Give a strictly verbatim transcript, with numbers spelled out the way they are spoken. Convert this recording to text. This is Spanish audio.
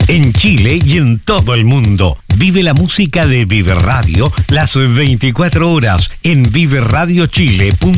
En Chile y en todo el mundo. Vive la música de Vive Radio las veinticuatro horas en vive radio chile punto cl.